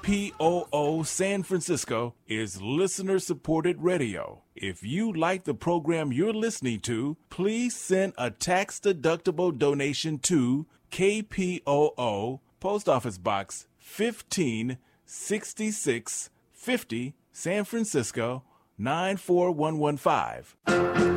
KPOO San Francisco is listener-supported radio. If you like the program you're listening to, please send a tax-deductible donation to KPOO, Post Office Box 156650, San Francisco 94115.